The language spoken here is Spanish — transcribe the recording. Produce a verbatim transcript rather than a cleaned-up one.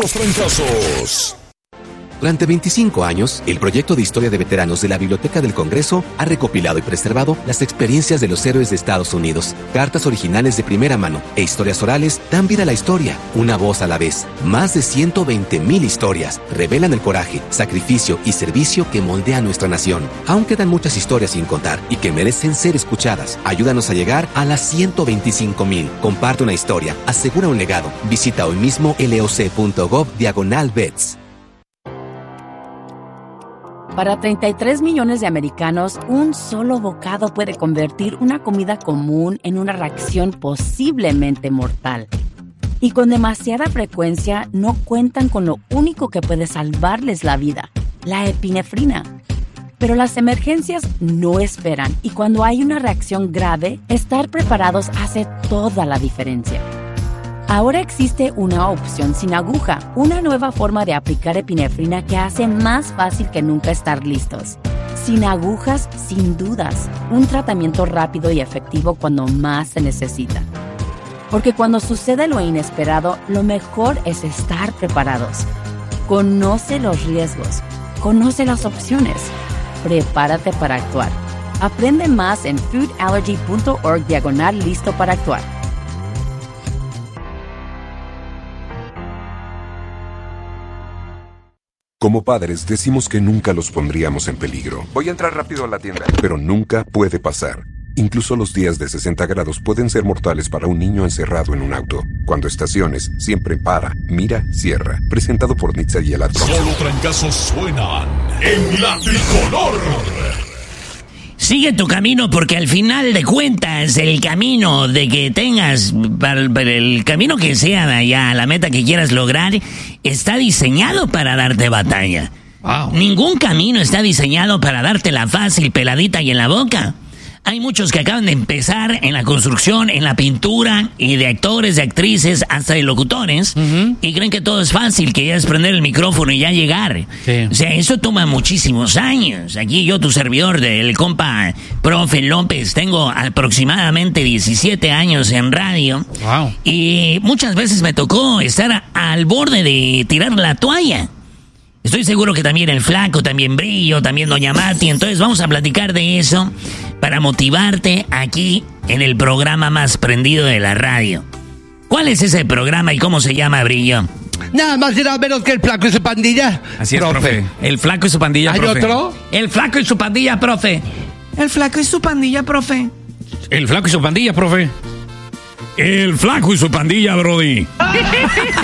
los trancazos. Durante veinticinco años, el proyecto de historia de veteranos de la Biblioteca del Congreso ha recopilado y preservado las experiencias de los héroes de Estados Unidos. Cartas originales de primera mano e historias orales dan vida a la historia, una voz a la vez. Más de ciento veinte mil historias revelan el coraje, sacrificio y servicio que moldea nuestra nación. Aún quedan muchas historias sin contar y que merecen ser escuchadas. Ayúdanos a llegar a las ciento veinticinco mil. Comparte una historia, asegura un legado. Visita hoy mismo loc.gov diagonal vets. Para treinta y tres millones de americanos, un solo bocado puede convertir una comida común en una reacción posiblemente mortal. Y con demasiada frecuencia no cuentan con lo único que puede salvarles la vida, la epinefrina. Pero las emergencias no esperan y cuando hay una reacción grave, estar preparados hace toda la diferencia. Ahora existe una opción sin aguja, una nueva forma de aplicar epinefrina que hace más fácil que nunca estar listos. Sin agujas, sin dudas, un tratamiento rápido y efectivo cuando más se necesita. Porque cuando sucede lo inesperado, lo mejor es estar preparados. Conoce los riesgos, conoce las opciones, prepárate para actuar. Aprende más en foodallergy.org diagonal listo para actuar. Como padres decimos que nunca los pondríamos en peligro. Voy a entrar rápido a la tienda. Pero nunca puede pasar. Incluso los días de sesenta grados pueden ser mortales para un niño encerrado en un auto. Cuando estaciones, siempre para, mira, cierra. Presentado por Nitza y el Atro. Solo trancazos suenan en la tricolor. Sigue tu camino porque al final de cuentas el camino de que tengas, para, para el camino que sea de allá, la meta que quieras lograr, está diseñado para darte batalla. Wow. Ningún camino está diseñado para dártela fácil, peladita y en la boca. Hay muchos que acaban de empezar en la construcción, en la pintura, y de actores, de actrices, hasta de locutores, uh-huh. y creen que todo es fácil, que ya es prender el micrófono y ya llegar. Sí. O sea, eso toma muchísimos años. Aquí yo, tu servidor, del compa Profe López, tengo aproximadamente diecisiete años en radio. Wow. Y muchas veces me tocó estar al borde de tirar la toalla. Estoy seguro que también el Flaco, también Brillo, también Doña Mati. Entonces vamos a platicar de eso para motivarte aquí en el programa más prendido de la radio. ¿Cuál es ese programa y cómo se llama, Brillo? Nada más y nada menos que el Flaco y su pandilla. Así es, profe. profe. El Flaco y su pandilla, ¿Hay profe. otro? El Flaco y su pandilla, profe. El Flaco y su pandilla, profe. El Flaco y su pandilla, profe. El Flaco y su pandilla, brody.